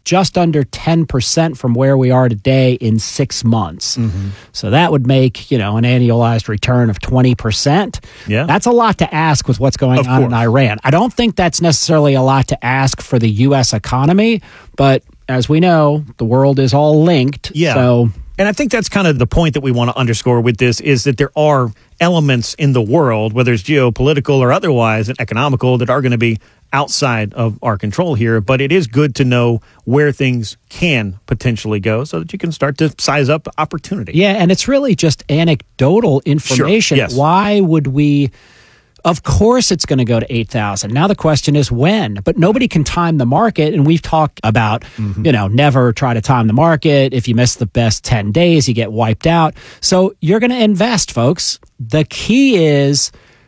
just under 10% from where we are today in 6 months. So that would make, an annualized return of 20%. Yeah. That's a lot to ask with what's going on in Iran. I don't think that's necessarily a lot to ask for the U.S. economy, but as we know, the world is all linked. Yeah. So, and I think that's kind of the point that we want to underscore with this is that there are elements in the world, whether it's geopolitical or otherwise and economical, that are going to be outside of our control here. But it is good to know where things can potentially go so that you can start to size up opportunity. Yeah, and it's really just anecdotal information. Sure, yes. Why would we... Of course it's going to go to 8,000. Now the question is when, but nobody can time the market. And we've talked about, never try to time the market. If you miss the best 10 days, you get wiped out. So you're going to invest, folks. The key is,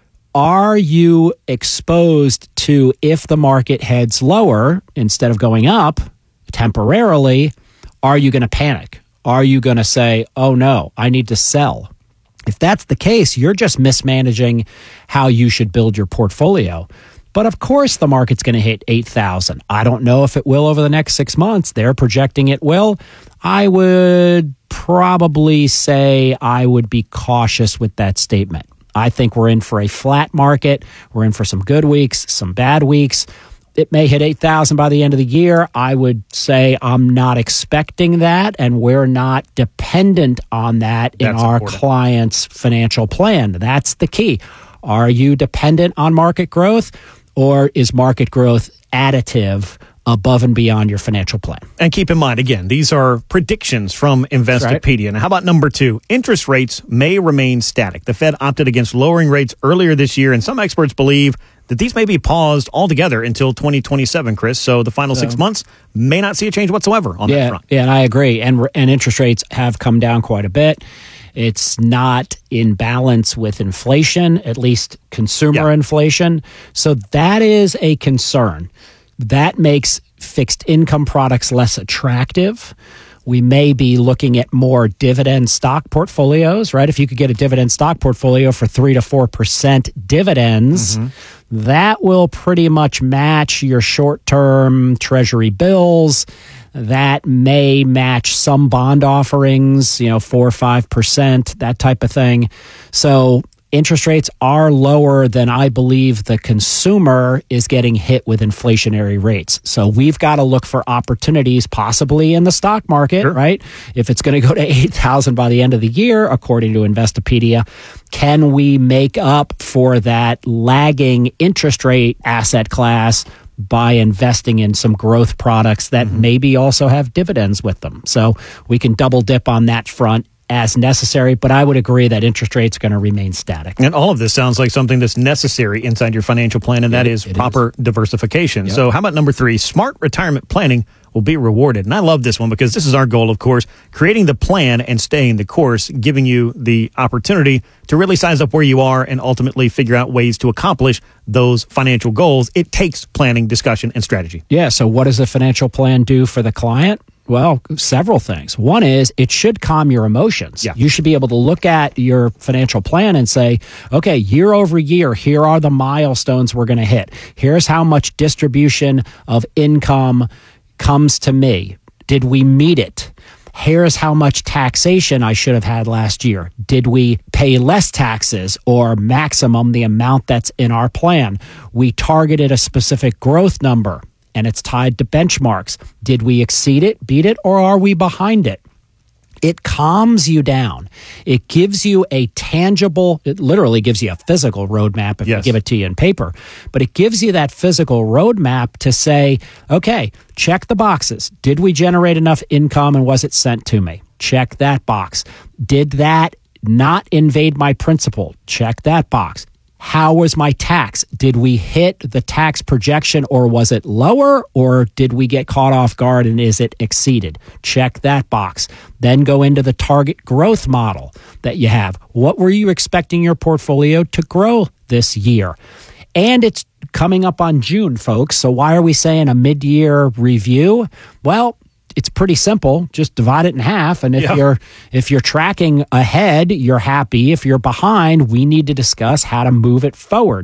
are you exposed to if the market heads lower instead of going up temporarily, are you going to panic? Are you going to say, oh no, I need to sell? If that's the case, you're just mismanaging how you should build your portfolio. But of course, the market's going to hit 8,000. I don't know if it will over the next 6 months. They're projecting it will. I would probably say I would be cautious with that statement. I think we're in for a flat market. We're in for some good weeks, some bad weeks. It may hit 8,000 by the end of the year. I would say I'm not expecting that, and we're not dependent on that in our client's financial plan. That's the key. Are you dependent on market growth, or is market growth additive above and beyond your financial plan? And keep in mind, again, these are predictions from Investopedia. Now, how about number 2? Interest rates may remain static. The Fed opted against lowering rates earlier this year, and some experts believe that these may be paused altogether until 2027, Chris. So the final 6 months may not see a change whatsoever on that front. Yeah, and I agree. And interest rates have come down quite a bit. It's not in balance with inflation, at least consumer inflation. So that is a concern. That makes fixed income products less attractive. We may be looking at more dividend stock portfolios, right? If you could get a dividend stock portfolio for 3 to 4% dividends, that will pretty much match your short-term treasury bills. That may match some bond offerings, 4 or 5%, that type of thing. So interest rates are lower than I believe the consumer is getting hit with inflationary rates. So we've got to look for opportunities possibly in the stock market, right? If it's going to go to 8,000 by the end of the year, according to Investopedia, can we make up for that lagging interest rate asset class by investing in some growth products that maybe also have dividends with them? So we can double dip on that front as necessary, but I would agree that interest rates are going to remain static. And all of this sounds like something that's necessary inside your financial plan, and that is proper diversification. So how about number 3? Smart retirement planning will be rewarded. And I love this one because this is our goal, of course, creating the plan and staying the course, giving you the opportunity to really size up where you are and ultimately figure out ways to accomplish those financial goals. It takes planning, discussion, and strategy. Yeah, so what does a financial plan do for the client? Well, several things. One is it should calm your emotions. Yeah. You should be able to look at your financial plan and say, okay, year over year, here are the milestones we're going to hit. Here's how much distribution of income comes to me. Did we meet it? Here's how much taxation I should have had last year. Did we pay less taxes or maximum the amount that's in our plan? We targeted a specific growth number, and it's tied to benchmarks. Did we exceed it, beat it, or are we behind it? It calms you down. It gives you a tangible, it literally gives you a physical roadmap if you give it to you in paper, but it gives you that physical roadmap to say, okay, check the boxes. Did we generate enough income and was it sent to me? Check that box. Did that not invade my principal? Check that box. How was my tax? Did we hit the tax projection, or was it lower, or did we get caught off guard and is it exceeded? Check that box. Then go into the target growth model that you have. What were you expecting your portfolio to grow this year? And it's coming up on June, folks. So why are we saying a mid-year review? Well, it's pretty simple. Just divide it in half. And if you're tracking ahead, you're happy. If you're behind, we need to discuss how to move it forward.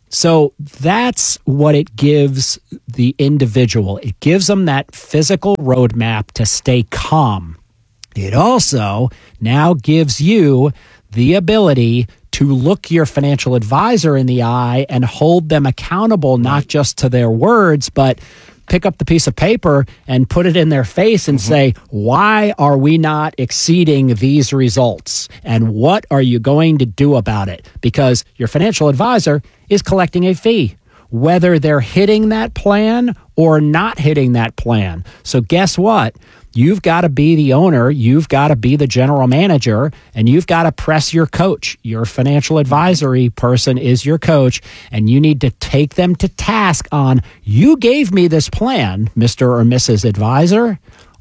So that's what it gives the individual. It gives them that physical roadmap to stay calm. It also now gives you the ability to look your financial advisor in the eye and hold them accountable, not just to their words, but pick up the piece of paper and put it in their face and say, why are we not exceeding these results? And what are you going to do about it? Because your financial advisor is collecting a fee, whether they're hitting that plan or not hitting that plan. So guess what? You've got to be the owner, you've got to be the general manager, and you've got to press your coach. Your financial advisory person is your coach, and you need to take them to task on, you gave me this plan, Mr. or Mrs. Advisor.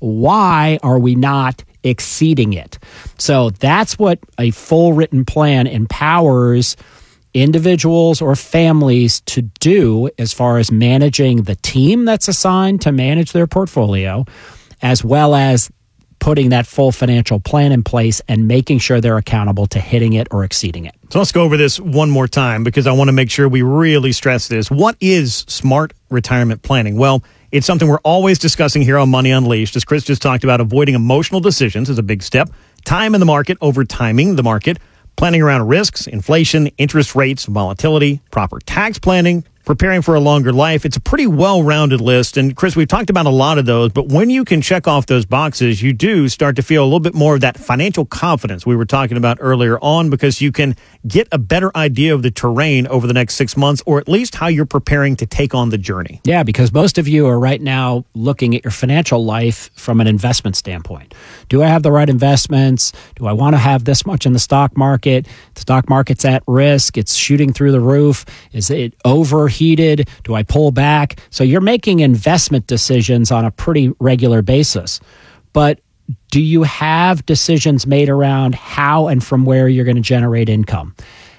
Why are we not exceeding it? So that's what a full written plan empowers individuals or families to do as far as managing the team that's assigned to manage their portfolio, as well as putting that full financial plan in place and making sure they're accountable to hitting it or exceeding it. So let's go over this one more time because I want to make sure we really stress this. What is smart retirement planning? Well, it's something we're always discussing here on Money Unleashed. As Chris just talked about, avoiding emotional decisions is a big step. Time in the market over timing the market. Planning around risks, inflation, interest rates, volatility, proper tax planning, preparing for a longer life. It's a pretty well-rounded list. And Chris, we've talked about a lot of those, but when you can check off those boxes, you do start to feel a little bit more of that financial confidence we were talking about earlier on, because you can get a better idea of the terrain over the next 6 months, or at least how you're preparing to take on the journey. Yeah, because most of you are right now looking at your financial life from an investment standpoint. Do I have the right investments? Do I want to have this much in the stock market? The stock market's at risk. It's shooting through the roof. Is it overheated? Do I pull back? So you're making investment decisions on a pretty regular basis. But do you have decisions made around how and from where you're going to generate income?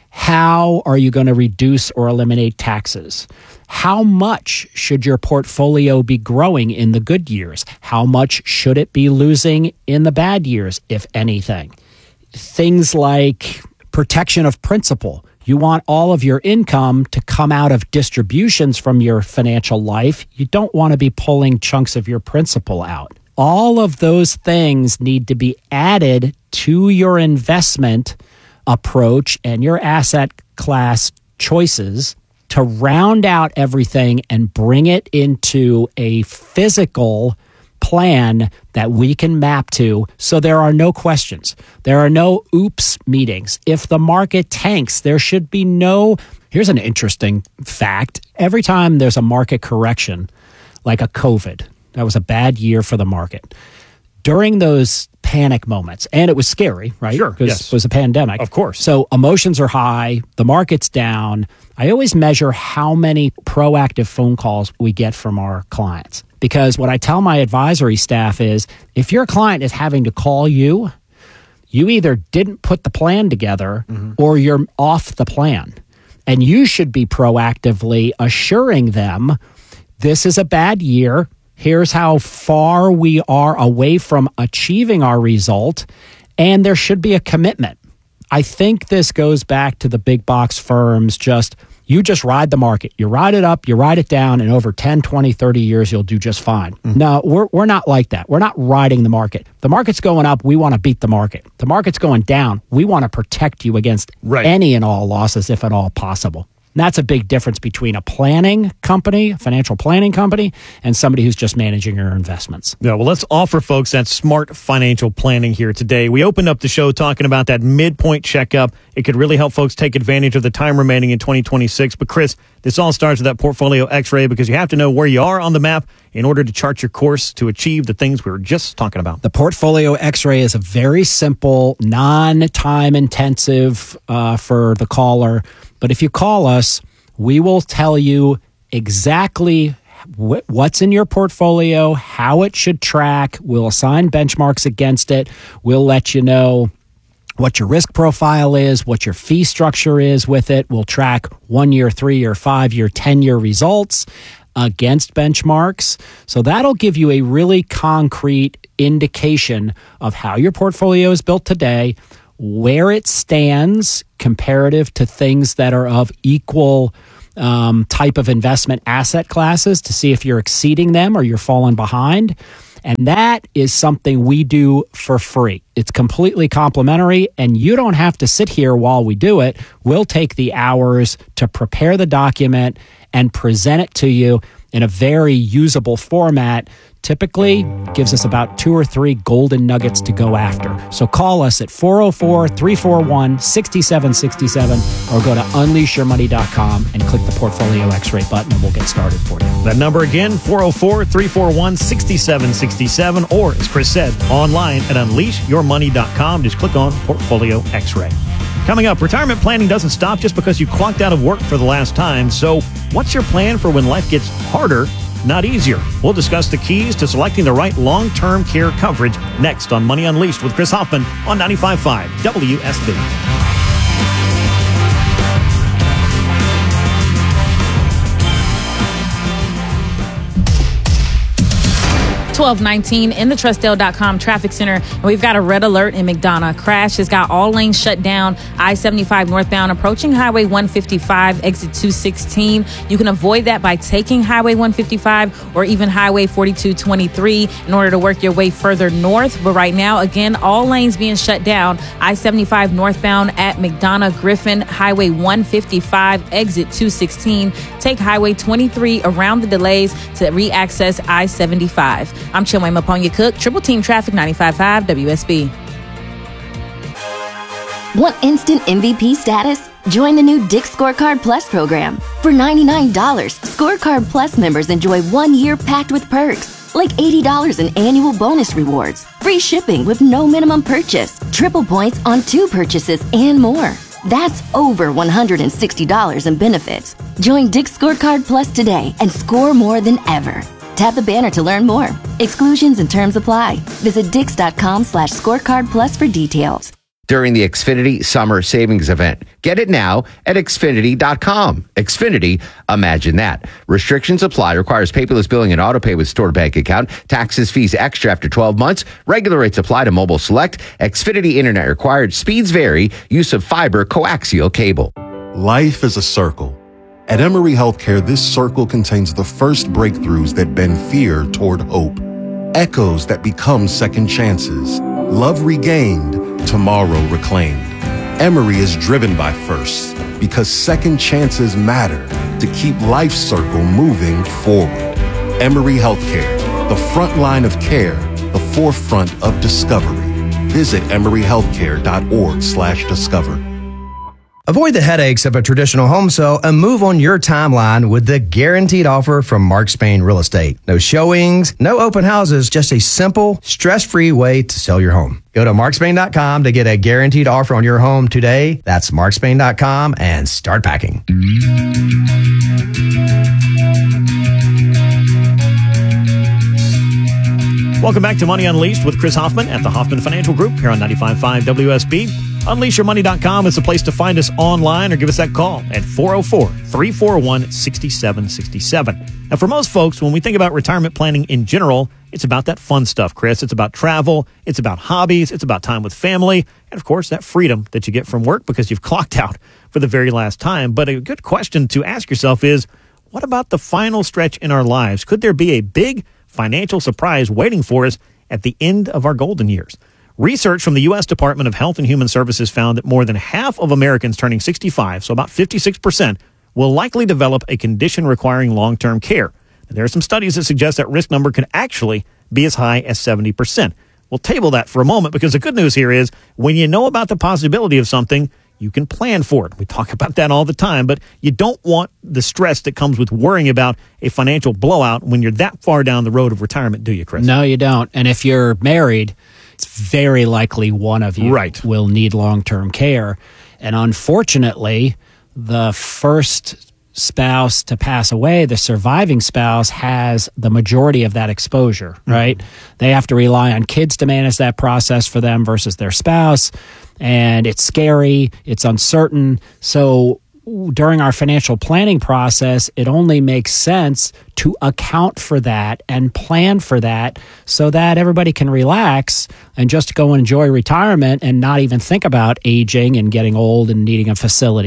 How are you going to reduce or eliminate taxes? How much should your portfolio be growing in the good years? How much should it be losing in the bad years, if anything? Things like protection of principal. You want all of your income to come out of distributions from your financial life. You don't want to be pulling chunks of your principal out. All of those things need to be added to your investment approach and your asset class choices to round out everything and bring it into a physical plan that we can map to, so there are no questions. There are no oops meetings. If the market tanks, there should be no... Here's an interesting fact. Every time there's a market correction, like a COVID, that was a bad year for the market. During those panic moments, and it was scary, right? Sure, because yes. it was a pandemic. Of course. So emotions are high, the market's down. I always measure how many proactive phone calls we get from our clients. Because what I tell my advisory staff is, if your client is having to call you, you either didn't put the plan together or you're off the plan. And you should be proactively assuring them, this is a bad year. Here's how far we are away from achieving our result, and there should be a commitment. I think this goes back to the big box firms. You just ride the market. You ride it up, you ride it down, and over 10, 20, 30 years, you'll do just fine. No, we're not like that. We're not riding the market. The market's going up, we want to beat the market. The market's going down, we want to protect you against any and all losses, if at all possible. And that's a big difference between a planning company, a financial planning company, and somebody who's just managing your investments. Yeah, well, let's offer folks that smart financial planning here today. We opened up the show talking about that midpoint checkup. It could really help folks take advantage of the time remaining in 2026. But Chris, this all starts with that portfolio x-ray, because you have to know where you are on the map in order to chart your course to achieve the things we were just talking about. The portfolio x-ray is a very simple, non-time intensive for the caller. But if you call us, we will tell you exactly what's in your portfolio, how it should track. We'll assign benchmarks against it. We'll let you know what your risk profile is, what your fee structure is with it. We'll track 1 year, 3 year, 5 year, 10-year results against benchmarks. So that'll give you a really concrete indication of how your portfolio is built today, where it stands comparative to things that are of equal type of investment asset classes to see if you're exceeding them or you're falling behind. And that is something we do for free. It's completely complimentary, and you don't have to sit here while we do it. We'll take the hours to prepare the document and present it to you in a very usable format. Typically gives us about 2 or 3 golden nuggets to go after. So call us at 404-341-6767 or go to unleashyourmoney.com and click the Portfolio X-Ray button and we'll get started for you. That number again, 404-341-6767, or as Chris said, online at unleashyourmoney.com. Just click on Portfolio X-Ray. Coming up, retirement planning doesn't stop just because you clocked out of work for the last time. So what's your plan for when life gets harder, not easier? We'll discuss the keys to selecting the right long-term care coverage next on Money Unleashed with Chris Hoffman on 95.5 WSB. 1219 in the Trustdale.com traffic center. And we've got a red alert in McDonough. Crash has got all lanes shut down. I-75 northbound approaching Highway 155, exit 216. You can avoid that by taking Highway 155 or even Highway 4223 in order to work your way further north. But right now, again, all lanes being shut down. I-75 northbound at McDonough Griffin, Highway 155, exit 216. Take Highway 23 around the delays to re-access I-75. I'm Chinwe Maponya Cook, Triple Team Traffic 95.5 WSB. Want instant MVP status? Join the new Dick's Scorecard Plus program. For $99, Scorecard Plus members enjoy 1 year packed with perks, like $80 in annual bonus rewards, free shipping with no minimum purchase, triple points on 2 purchases, and more. That's over $160 in benefits. Join Dick's Scorecard Plus today and score more than ever. Tap the banner to learn more. Exclusions and terms apply. Visit Dix.com/scorecard plus for details. During the Xfinity Summer Savings Event. Get it now at Xfinity.com. Xfinity, imagine that. Restrictions apply. Requires paperless billing and autopay with stored bank account. Taxes, fees extra after 12 months. Regular rates apply to mobile select. Xfinity Internet required. Speeds vary. Use of fiber coaxial cable. Life is a circle. At Emory Healthcare, this circle contains the first breakthroughs that bend fear toward hope. Echoes that become second chances. Love regained, tomorrow reclaimed. Emory is driven by firsts because second chances matter to keep life's circle moving forward. Emory Healthcare, the front line of care, the forefront of discovery. Visit emoryhealthcare.org/discover. Avoid the headaches of a traditional home sale and move on your timeline with the guaranteed offer from Mark Spain Real Estate. No showings, no open houses, just a simple, stress-free way to sell your home. Go to markspain.com to get a guaranteed offer on your home today. That's markspain.com and start packing. Welcome back to Money Unleashed with Chris Hoffman at the Hoffman Financial Group here on 95.5 WSB. Unleashyourmoney.com is the place to find us online or give us that call at 404-341-6767. Now, for most folks, when we think about retirement planning in general, it's about that fun stuff, Chris. It's about travel. It's about hobbies. It's about time with family. And, of course, that freedom that you get from work because you've clocked out for the very last time. But a good question to ask yourself is, what about the final stretch in our lives? Could there be a big financial surprise waiting for us at the end of our golden years? Research from the U.S. Department of Health and Human Services found that more than half of Americans turning 65, so about 56%, will likely develop a condition requiring long-term care. There are some studies that suggest that risk number can actually be as high as 70%. We'll table that for a moment because the good news here is when you know about the possibility of something, you can plan for it. We talk about that all the time, but you don't want the stress that comes with worrying about a financial blowout when you're that far down the road of retirement, do you, Chris? No, you don't. And if you're married, it's very likely one of you will need long-term care. And unfortunately, the first spouse to pass away, the surviving spouse, has the majority of that exposure, right? They have to rely on kids to manage that process for them versus their spouse. And it's scary, it's uncertain. So during our financial planning process, it only makes sense to account for that and plan for that so that everybody can relax and just go and enjoy retirement and not even think about aging and getting old and needing a facility.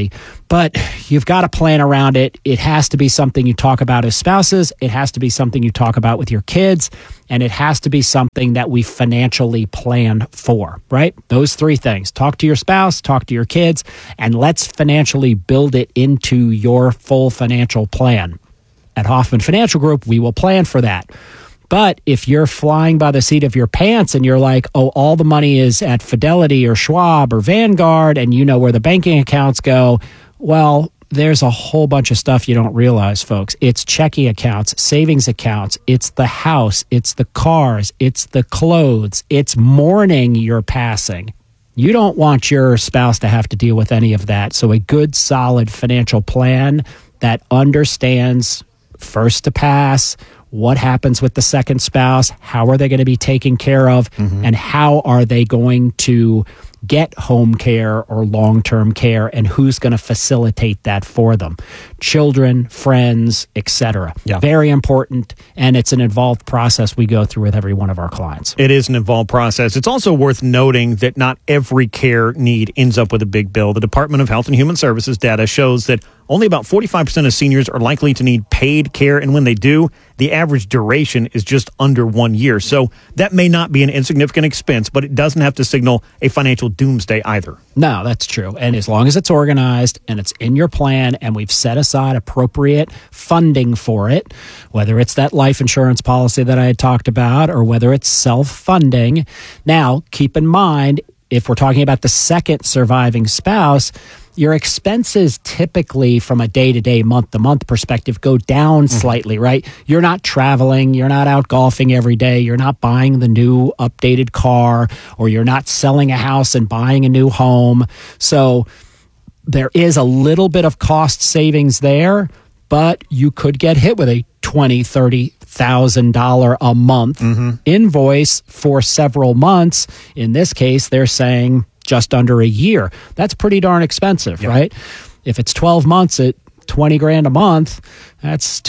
But you've got to plan around it. It has to be something you talk about as spouses. It has to be something you talk about with your kids. And it has to be something that we financially plan for, right? Those three things. Talk to your spouse, talk to your kids, and let's financially build it into your full financial plan. At Hoffman Financial Group, we will plan for that. But if you're flying by the seat of your pants and you're like, oh, all the money is at Fidelity or Schwab or Vanguard, and you know where the banking accounts go, well, there's a whole bunch of stuff you don't realize, folks. It's checking accounts, savings accounts, it's the house, it's the cars, it's the clothes, it's mourning you're passing. You don't want your spouse to have to deal with any of that. So a good, solid financial plan that understands first to pass, what happens with the second spouse, how are they going to be taken care of, and how are they going to get home care or long-term care, and who's going to facilitate that for them. Children, friends, etc. Yeah. Very important, and it's an involved process we go through with every one of our clients. It is an involved process. It's also worth noting that not every care need ends up with a big bill. The Department of Health and Human Services data shows that only about 45% of seniors are likely to need paid care, and when they do, the average duration is just under 1 year. So that may not be an insignificant expense, but it doesn't have to signal a financial doomsday either. No, that's true. And as long as it's organized and it's in your plan and we've set aside appropriate funding for it, whether it's that life insurance policy that I had talked about or whether it's self-funding. Now, keep in mind, if we're talking about the second surviving spouse, your expenses typically from a day-to-day, month-to-month perspective go down slightly, right? You're not traveling, you're not out golfing every day, you're not buying the new updated car, or you're not selling a house and buying a new home. So there is a little bit of cost savings there, but you could get hit with a $20,000, $30,000 a month invoice for several months. In this case, they're saying just under a year. That's pretty darn expensive, right? If it's 12 months at $20,000 a month, that's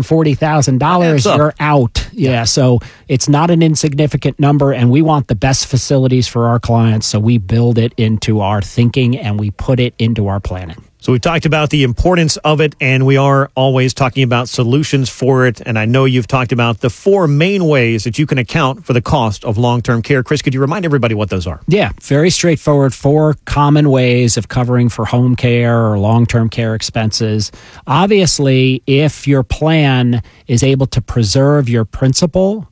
$240,000. You're out. Yeah. So it's not an insignificant number, and we want the best facilities for our clients. So we build it into our thinking and we put it into our planning. So we talked about the importance of it, and we are always talking about solutions for it. And I know you've talked about the 4 main ways that you can account for the cost of long-term care. Chris, could you remind everybody what those are? Yeah, very straightforward. 4 common ways of covering for home care or long-term care expenses. Obviously, if your plan is able to preserve your principal,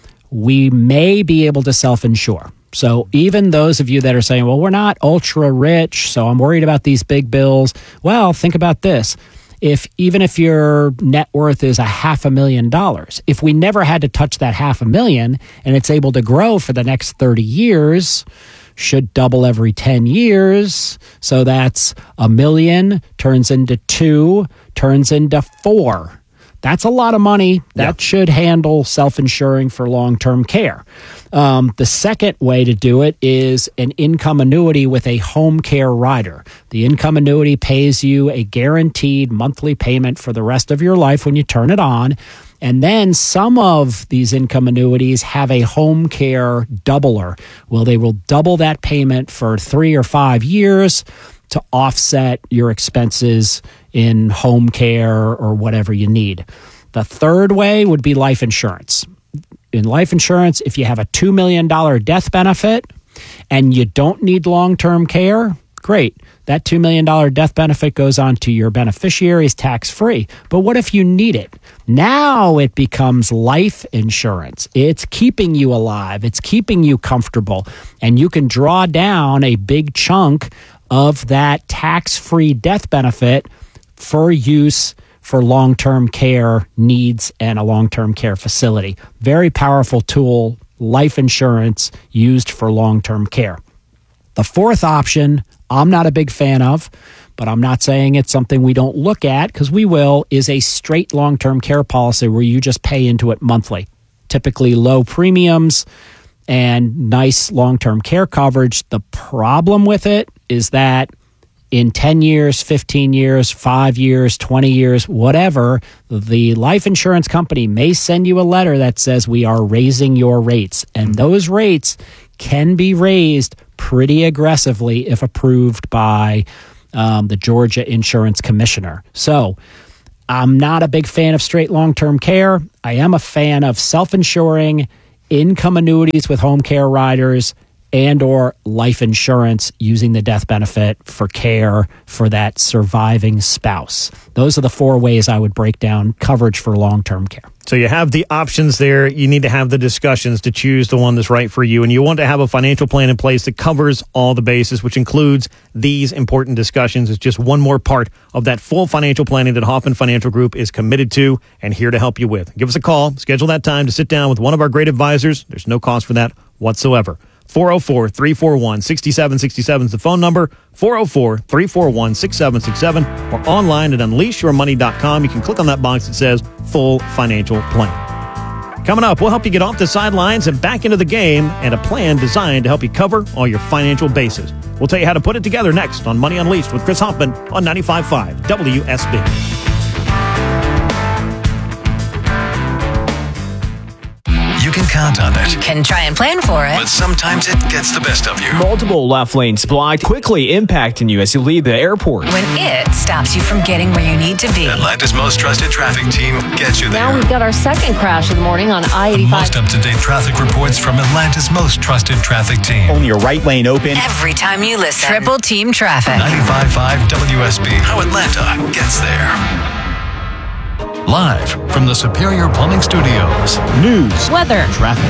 we may be able to self-insure. So even those of you that are saying, well, we're not ultra rich, so I'm worried about these big bills. Well, think about this. Even if your net worth is $500,000, if we never had to touch that $500,000 and it's able to grow for the next 30 years, should double every 10 years. So that's $1 million turns into 2, turns into 4. That's a lot of money. That should handle self-insuring for long-term care. The second way to do it is an income annuity with a home care rider. The income annuity pays you a guaranteed monthly payment for the rest of your life when you turn it on. And then some of these income annuities have a home care doubler. Well, they will double that payment for 3 or 5 years to offset your expenses in home care or whatever you need. The third way would be life insurance. In life insurance, if you have a $2 million death benefit and you don't need long-term care, great. That $2 million death benefit goes on to your beneficiaries tax-free. But what if you need it? Now it becomes life insurance. It's keeping you alive. It's keeping you comfortable. And you can draw down a big chunk of that tax-free death benefit for use for long-term care needs and a long-term care facility. Very powerful tool, life insurance used for long-term care. The fourth option, I'm not a big fan of, but I'm not saying it's something we don't look at, because we will, is a straight long-term care policy where you just pay into it monthly. Typically low premiums and nice long-term care coverage. The problem with it is that in 10 years, 15 years, 5 years, 20 years, whatever, the life insurance company may send you a letter that says we are raising your rates. And those rates can be raised pretty aggressively if approved by the Georgia Insurance Commissioner. So I'm not a big fan of straight long-term care. I am a fan of self-insuring, income annuities with home care riders, and or life insurance using the death benefit for care for that surviving spouse. Those are the 4 ways I would break down coverage for long-term care. So you have the options there. You need to have the discussions to choose the one that's right for you. And you want to have a financial plan in place that covers all the bases, which includes these important discussions. It's just one more part of that full financial planning that Hoffman Financial Group is committed to and here to help you with. Give us a call. Schedule that time to sit down with one of our great advisors. There's no cost for that whatsoever. 404-341-6767 is the phone number, 404-341-6767, or online at unleashyourmoney.com. You can click on that box that says Full Financial Plan. Coming up, we'll help you get off the sidelines and back into the game and a plan designed to help you cover all your financial bases. We'll tell you how to put it together next on Money Unleashed with Chris Hoffman on 95.5 WSB. You can count on it. You can try and plan for it. But sometimes it gets the best of you. Multiple left lanes blocked, quickly impacting you as you leave the airport. When it stops you from getting where you need to be. Atlanta's most trusted traffic team gets you there. Now we've got our second crash of the morning on I-85. Most up-to-date traffic reports from Atlanta's most trusted traffic team. Only a right lane open. Every time you listen. Triple Team Traffic. 95.5 WSB. How Atlanta gets there. Live from the Superior Plumbing Studios. News, weather, traffic.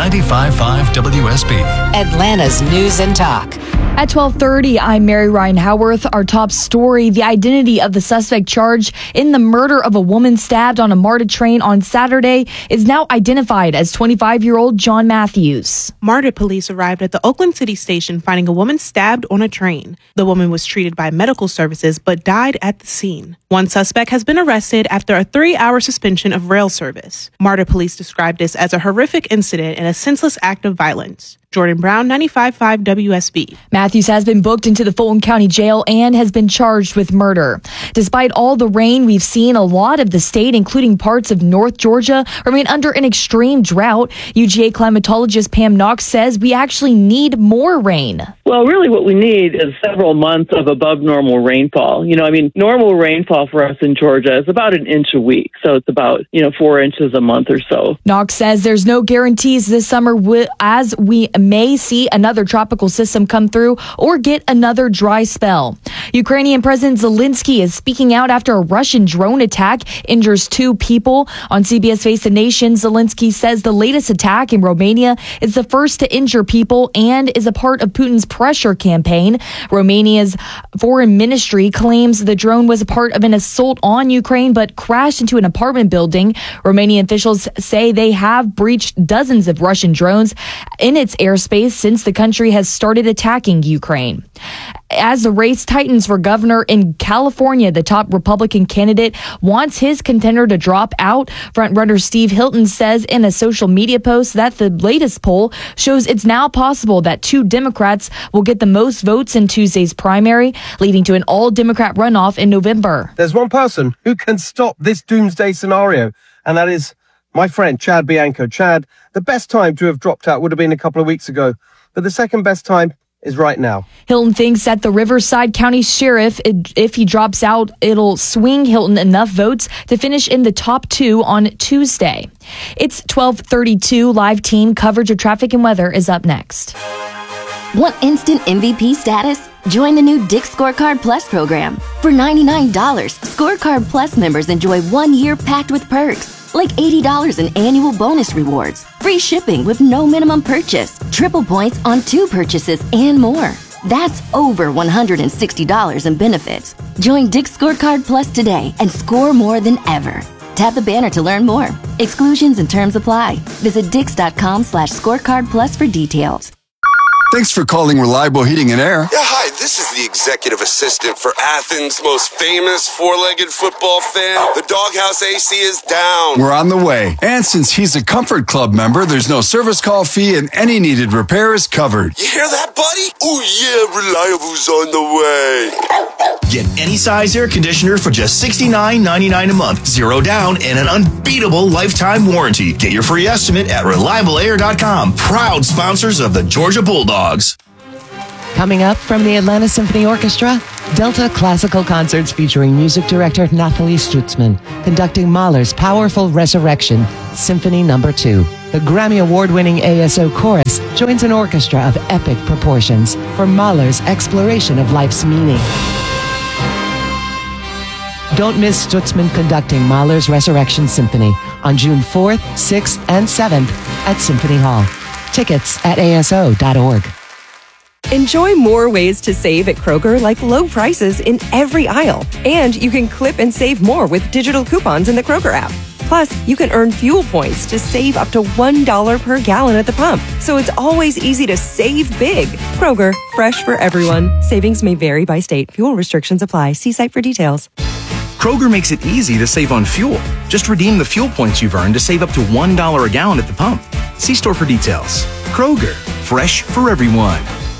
95.5 WSB. Atlanta's News and Talk. At 12:30, I'm Mary Ryan Howarth. Our top story, the identity of the suspect charged in the murder of a woman stabbed on a MARTA train on Saturday is now identified as 25-year-old John Matthews. MARTA police arrived at the Oakland City station finding a woman stabbed on a train. The woman was treated by medical services but died at the scene. One suspect has been arrested after a 3-hour suspension of rail service. MARTA police described this as a horrific incident and a senseless act of violence. Jordan Brown, 95.5 WSB. Matthews has been booked into the Fulton County Jail and has been charged with murder. Despite all the rain we've seen, a lot of the state, including parts of North Georgia, remain under an extreme drought. UGA climatologist Pam Knox says we actually need more rain. Well, really what we need is several months of above normal rainfall. Normal rainfall for us in Georgia is about an inch a week. So it's about, 4 inches a month or so. Knox says there's no guarantees this summer as we may see another tropical system come through or get another dry spell. Ukrainian President Zelensky is speaking out after a Russian drone attack injures 2 people. On CBS Face the Nation, Zelensky says the latest attack in Romania is the first to injure people and is a part of Putin's pressure campaign. Romania's foreign ministry claims the drone was a part of an assault on Ukraine but crashed into an apartment building. Romanian officials say they have breached dozens of Russian drones in its airspace since the country has started attacking Ukraine. As the race tightens for governor in California, the top Republican candidate wants his contender to drop out. Frontrunner Steve Hilton says in a social media post that the latest poll shows it's now possible that 2 Democrats will get the most votes in Tuesday's primary, leading to an all-Democrat runoff in November. There's one person who can stop this doomsday scenario, and that is my friend, Chad Bianco. Chad, the best time to have dropped out would have been a couple of weeks ago, but the second best time is right now. Hilton thinks that the Riverside County Sheriff, if he drops out, it'll swing Hilton enough votes to finish in the top 2 on Tuesday. It's 12:32. Live team coverage of traffic and weather is up next. Want instant MVP status? Join the new Dick's Scorecard Plus program. For $99, Scorecard Plus members enjoy 1 year packed with perks. Like $80 in annual bonus rewards, free shipping with no minimum purchase, triple points on 2 purchases, and more. That's over $160 in benefits. Join Dick's Scorecard Plus today and score more than ever. Tap the banner to learn more. Exclusions and terms apply. Visit Dix.com/scorecard plus for details. Thanks for calling Reliable Heating and Air. Yeah, hi, this is the executive assistant for Athens' most famous four-legged football fan. The Doghouse AC is down. We're on the way. And since he's a Comfort Club member, there's no service call fee and any needed repair is covered. You hear that, buddy? Oh, yeah, Reliable's on the way. Get any size air conditioner for just $69.99 a month. 0 down and an unbeatable lifetime warranty. Get your free estimate at ReliableAir.com. Proud sponsors of the Georgia Bulldogs. Coming up from the Atlanta Symphony Orchestra, Delta Classical Concerts featuring music director Nathalie Stutzman conducting Mahler's powerful Resurrection, Symphony No. 2. The Grammy Award-winning ASO Chorus joins an orchestra of epic proportions for Mahler's exploration of life's meaning. Don't miss Stutzman conducting Mahler's Resurrection Symphony on June 4th, 6th, and 7th at Symphony Hall. Tickets at aso.org. Enjoy more ways to save at Kroger, like low prices in every aisle. And you can clip and save more with digital coupons in the Kroger app. Plus, you can earn fuel points to save up to $1 per gallon at the pump. So it's always easy to save big. Kroger, fresh for everyone. Savings may vary by state. Fuel restrictions apply. See site for details. Kroger makes it easy to save on fuel. Just redeem the fuel points you've earned to save up to $1 a gallon at the pump. See store for details. Kroger, fresh for everyone.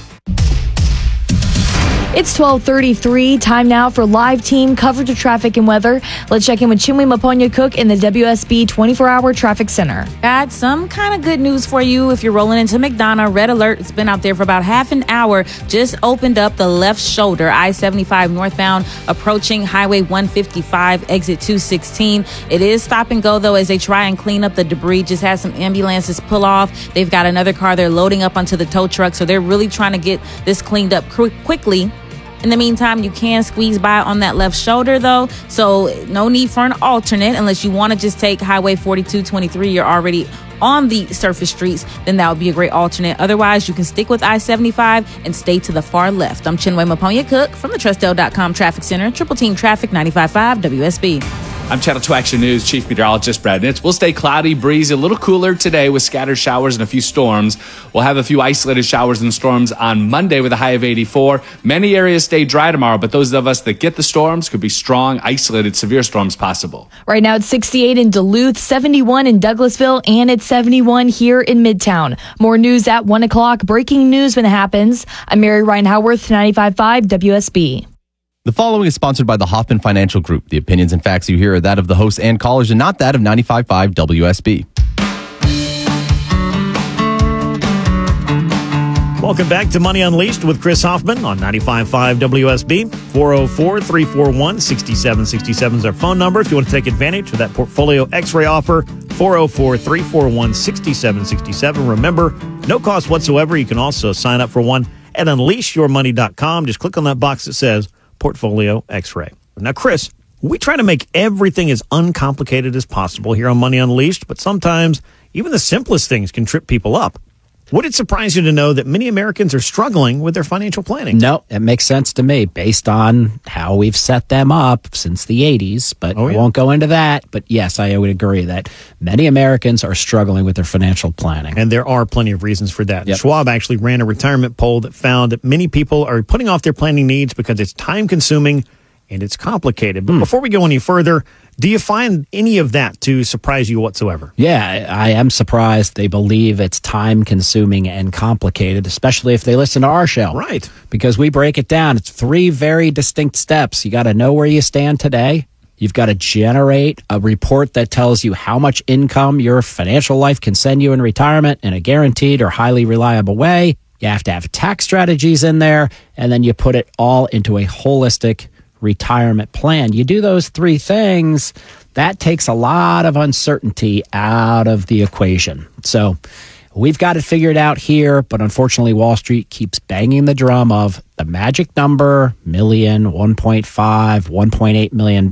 It's 12:33. Time now for live team coverage of traffic and weather. Let's check in with Chinwe Maponya-Cook in the WSB 24-hour traffic center. Got some kind of good news for you if you're rolling into McDonough. Red alert. It's been out there for about half an hour. Just opened up the left shoulder, I-75 northbound, approaching Highway 155, exit 216. It is stop and go, though, as they try and clean up the debris. Just had some ambulances pull off. They've got another car they're loading up onto the tow truck, so they're really trying to get this cleaned up quickly. In the meantime, you can squeeze by on that left shoulder, though, so no need for an alternate unless you want to just take Highway 4223. You're already on the surface streets, then that would be a great alternate. Otherwise, you can stick with I-75 and stay to the far left. I'm Chinwe Maponya-Cook from the Trustdale.com Traffic Center, Triple Team Traffic 95.5 WSB. I'm Channel 2 Action News Chief Meteorologist Brad Nitz. We'll stay cloudy, breezy, a little cooler today with scattered showers and a few storms. We'll have a few isolated showers and storms on Monday with a high of 84. Many areas stay dry tomorrow, but those of us that get the storms could be strong, isolated, severe storms possible. Right now it's 68 in Duluth, 71 in Douglasville, and it's 71 here in Midtown. More news at 1 o'clock. Breaking news when it happens. I'm Mary Ryan Howarth, 95.5 WSB. The following is sponsored by the Hoffman Financial Group. The opinions and facts you hear are that of the hosts and callers and not that of 95.5 WSB. Welcome back to Money Unleashed with Chris Hoffman on 95.5 WSB. 404-341-6767 is our phone number. If you want to take advantage of that portfolio x-ray offer, 404-341-6767. Remember, no cost whatsoever. You can also sign up for one at unleashyourmoney.com. Just click on that box that says Portfolio X-ray. Now, Chris, we try to make everything as uncomplicated as possible here on Money Unleashed, but sometimes even the simplest things can trip people up. Would it surprise you to know that many Americans are struggling with their financial planning? No, it makes sense to me based on how we've set them up since the 80s, but I won't go into that. But yes, I would agree that many Americans are struggling with their financial planning. And there are plenty of reasons for that. Yep. Schwab actually ran a retirement poll that found that many people are putting off their planning needs because it's time-consuming and it's complicated. But before we go any further, do you find any of that to surprise you whatsoever? Yeah, I am surprised they believe it's time-consuming and complicated, especially if they listen to our show. Right. Because we break it down. It's 3 very distinct steps. You got to know where you stand today. You've got to generate a report that tells you how much income your financial life can send you in retirement in a guaranteed or highly reliable way. You have to have tax strategies in there, and then you put it all into a holistic retirement plan. You do those 3 things, that takes a lot of uncertainty out of the equation. So we've got it figured out here, but unfortunately Wall Street keeps banging the drum of the magic number, million, 1.5, $1.8 million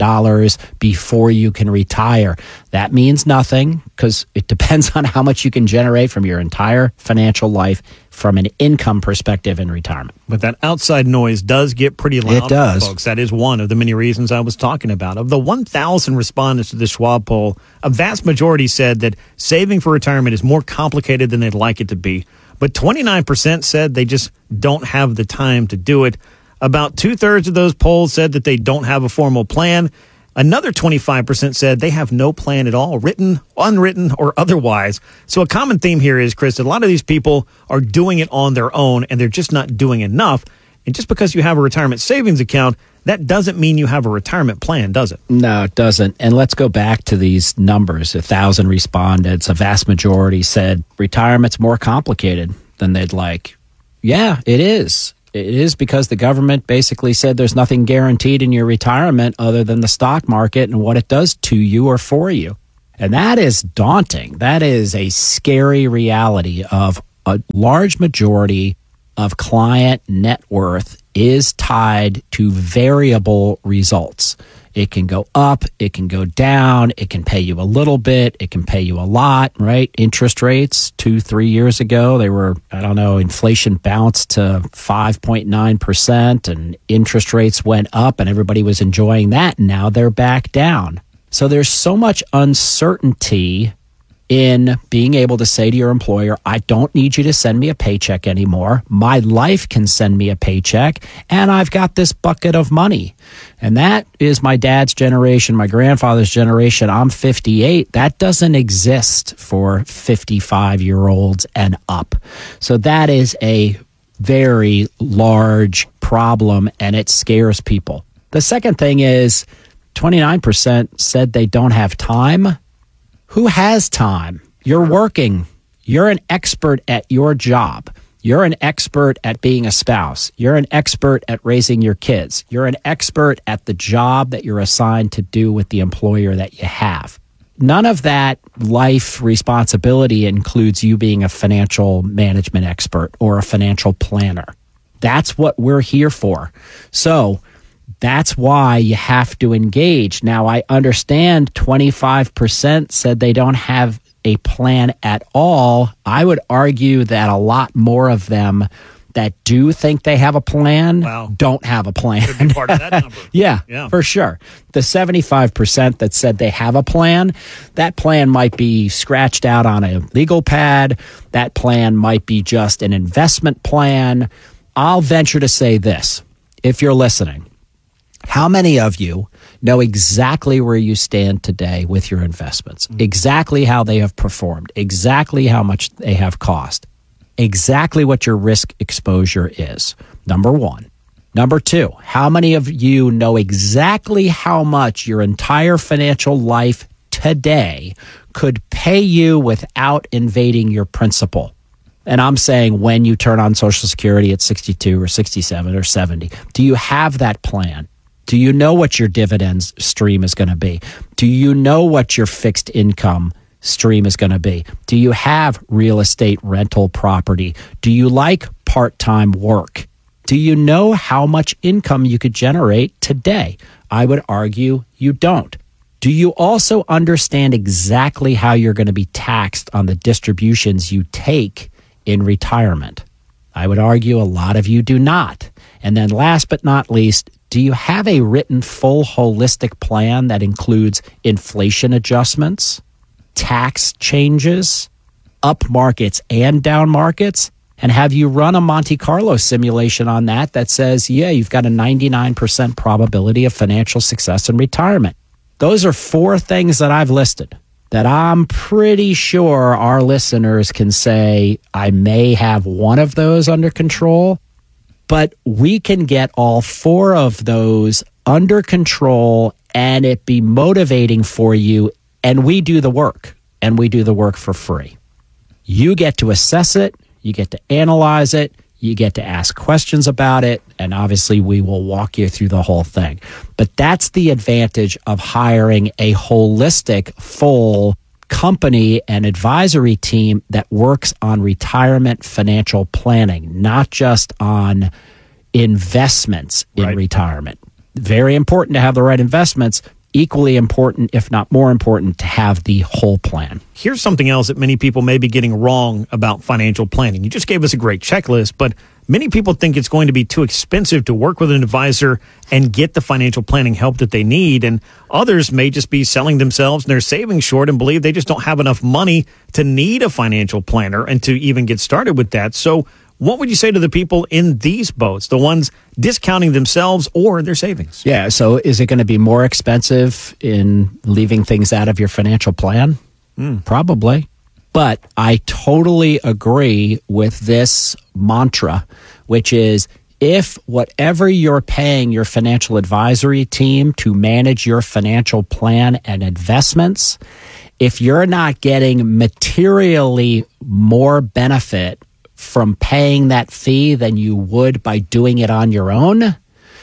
before you can retire. That means nothing because it depends on how much you can generate from your entire financial life from an income perspective in retirement. But that outside noise does get pretty loud. It does. Folks. That is one of the many reasons I was talking about. Of the 1,000 respondents to the Schwab poll, a vast majority said that saving for retirement is more complicated than they'd like it to be. But 29% said they just don't have the time to do it. About 2/3 of those polls said that they don't have a formal plan. Another 25% said they have no plan at all, written, unwritten, or otherwise. So a common theme here is, Chris, that a lot of these people are doing it on their own, and they're just not doing enough. And just because you have a retirement savings account, that doesn't mean you have a retirement plan, does it? No, it doesn't. And let's go back to these numbers. 1,000 respondents, a vast majority said retirement's more complicated than they'd like. Yeah, it is. It is because the government basically said there's nothing guaranteed in your retirement other than the stock market and what it does to you or for you. And that is daunting. That is a scary reality of a large majority of client net worth is tied to variable results. It can go up, it can go down, it can pay you a little bit, it can pay you a lot, right? Interest rates 2-3 years ago, they were, inflation bounced to 5.9% and interest rates went up and everybody was enjoying that. And now they're back down. So there's so much uncertainty in being able to say to your employer, I don't need you to send me a paycheck anymore. My life can send me a paycheck, and I've got this bucket of money. And that is my dad's generation, my grandfather's generation. I'm 58. That doesn't exist for 55-year-olds and up. So that is a very large problem, and it scares people. The second thing is 29% said they don't have time. Who has time? You're working. You're an expert at your job. You're an expert at being a spouse. You're an expert at raising your kids. You're an expert at the job that you're assigned to do with the employer that you have. None of that life responsibility includes you being a financial management expert or a financial planner. That's what we're here for. So that's why you have to engage. Now, I understand 25% said they don't have a plan at all. I would argue that a lot more of them that do think they have a plan don't have a plan. Could be part of that number. Yeah, for sure. The 75% that said they have a plan, that plan might be scratched out on a legal pad. That plan might be just an investment plan. I'll venture to say this, if you're listening. How many of you know exactly where you stand today with your investments, exactly how they have performed, exactly how much they have cost, exactly what your risk exposure is? Number one. Number two, how many of you know exactly how much your entire financial life today could pay you without invading your principal? And I'm saying when you turn on Social Security at 62 or 67 or 70, do you have that plan? Do you know what your dividends stream is going to be? Do you know what your fixed income stream is going to be? Do you have real estate rental property? Do you like part-time work? Do you know how much income you could generate today? I would argue you don't. Do you also understand exactly how you're going to be taxed on the distributions you take in retirement? I would argue a lot of you do not. And then last but not least, do you have a written full holistic plan that includes inflation adjustments, tax changes, up markets and down markets? And have you run a Monte Carlo simulation on that says, you've got a 99% probability of financial success in retirement? Those are 4 things that I've listed that I'm pretty sure our listeners can say, I may have one of those under control. But we can get all 4 of those under control and it be motivating for you. And we do the work, and we do the work for free. You get to assess it. You get to analyze it. You get to ask questions about it. And obviously, we will walk you through the whole thing. But that's the advantage of hiring a holistic, full company and advisory team that works on retirement financial planning, not just on investments in retirement. Very important to have the right investments. Equally important, if not more important, to have the whole plan. Here's something else that many people may be getting wrong about financial planning. You just gave us a great checklist, but many people think it's going to be too expensive to work with an advisor and get the financial planning help that they need. And others may just be selling themselves and they're saving short and believe they just don't have enough money to need a financial planner and to even get started with that. So what would you say to the people in these boats, the ones discounting themselves or their savings? Yeah, so is it going to be more expensive in leaving things out of your financial plan? Probably. But I totally agree with this mantra, which is if whatever you're paying your financial advisory team to manage your financial plan and investments, if you're not getting materially more benefit from paying that fee than you would by doing it on your own,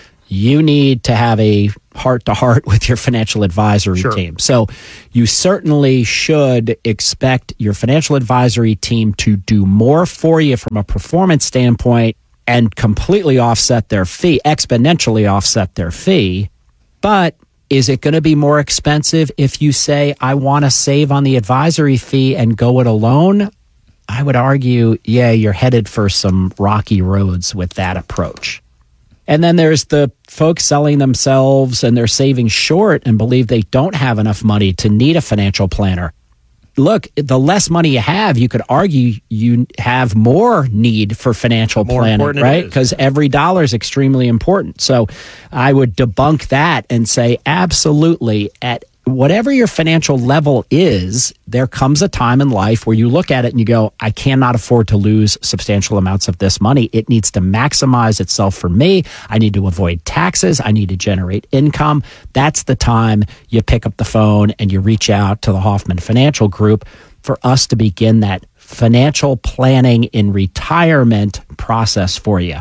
you need to have a heart-to-heart with your financial advisory team. So you certainly should expect your financial advisory team to do more for you from a performance standpoint and completely offset their fee, exponentially offset their fee. But is it going to be more expensive if you say, I want to save on the advisory fee and go it alone? I would argue, yeah, you're headed for some rocky roads with that approach. And then there's the folks selling themselves and they're saving short and believe they don't have enough money to need a financial planner. Look, the less money you have, you could argue you have more need for financial planning, right? Because every dollar is extremely important. So I would debunk that and say, absolutely, at whatever your financial level is, there comes a time in life where you look at it and you go, I cannot afford to lose substantial amounts of this money. It needs to maximize itself for me. I need to avoid taxes. I need to generate income. That's the time you pick up the phone and you reach out to the Hoffman Financial Group for us to begin that financial planning in retirement process for you.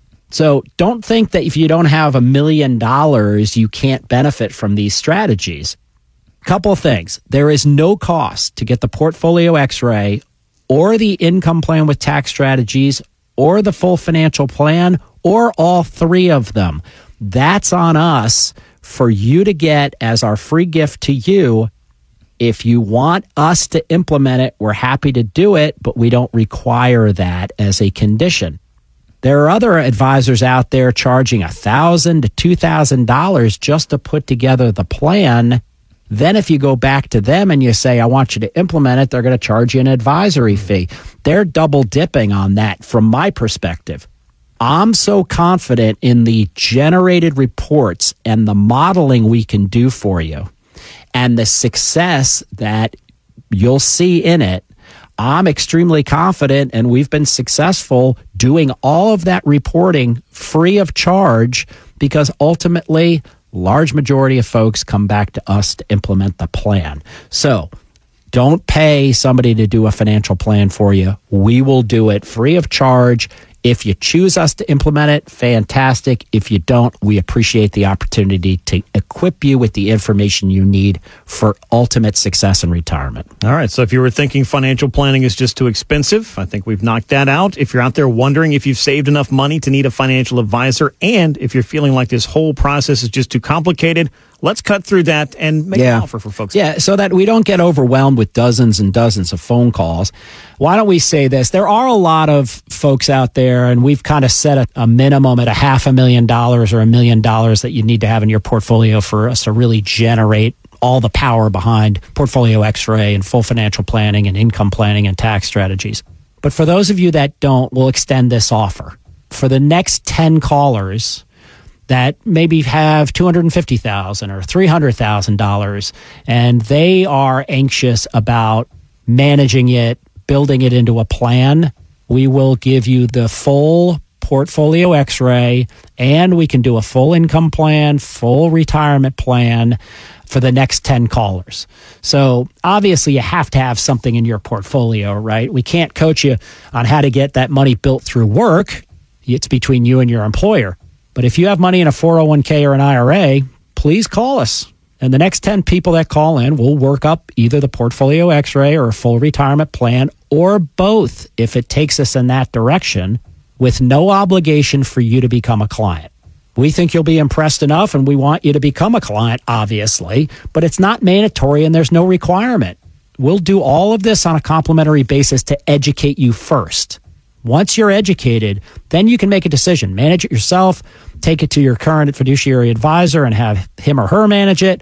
So don't think that if you don't have $1 million, you can't benefit from these strategies. Couple of things. There is no cost to get the portfolio x-ray or the income plan with tax strategies or the full financial plan or all three of them. That's on us for you to get as our free gift to you. If you want us to implement it, we're happy to do it, but we don't require that as a condition. There are other advisors out there charging $1,000 to $2,000 just to put together the plan. Then if you go back to them and you say, I want you to implement it, they're going to charge you an advisory fee. They're double dipping on that from my perspective. I'm so confident in the generated reports and the modeling we can do for you and the success that you'll see in it. I'm extremely confident, and we've been successful doing all of that reporting free of charge because ultimately large majority of folks come back to us to implement the plan. So don't pay somebody to do a financial plan for you. We will do it free of charge. If you choose us to implement it, fantastic. If you don't, we appreciate the opportunity to equip you with the information you need for ultimate success in retirement. All right. So if you were thinking financial planning is just too expensive, I think we've knocked that out. If you're out there wondering if you've saved enough money to need a financial advisor, and if you're feeling like this whole process is just too complicated, let's cut through that and make an offer for folks. Yeah, so that we don't get overwhelmed with dozens and dozens of phone calls. Why don't we say this? There are a lot of folks out there, and we've kind of set a minimum at $500,000 or $1 million that you need to have in your portfolio for us to really generate all the power behind portfolio x-ray and full financial planning and income planning and tax strategies. But for those of you that don't, we'll extend this offer. For the next 10 callers that maybe have $250,000 or $300,000, and they are anxious about managing it, building it into a plan, we will give you the full portfolio x-ray, and we can do a full income plan, full retirement plan for the next 10 callers. So obviously you have to have something in your portfolio, right? We can't coach you on how to get that money built through work. It's between you and your employer. But if you have money in a 401k or an IRA, please call us. And the next 10 people that call in, we'll work up either the portfolio x-ray or a full retirement plan or both if it takes us in that direction with no obligation for you to become a client. We think you'll be impressed enough and we want you to become a client, obviously, but it's not mandatory and there's no requirement. We'll do all of this on a complimentary basis to educate you first. Once you're educated, then you can make a decision. Manage it yourself, take it to your current fiduciary advisor and have him or her manage it,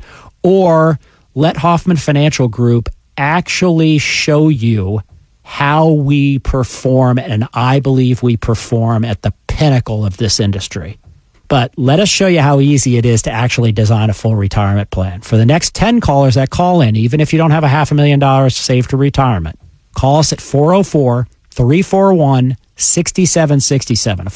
or let Hoffman Financial Group actually show you how we perform, and I believe we perform at the pinnacle of this industry. But let us show you how easy it is to actually design a full retirement plan. For the next 10 callers that call in, even if you don't have $500,000 saved to retirement, call us at 404 404-341-6767.